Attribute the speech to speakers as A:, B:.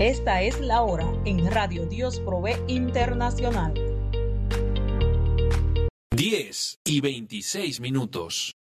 A: Esta es la hora en Radio Dios Provee Internacional.
B: 10:26.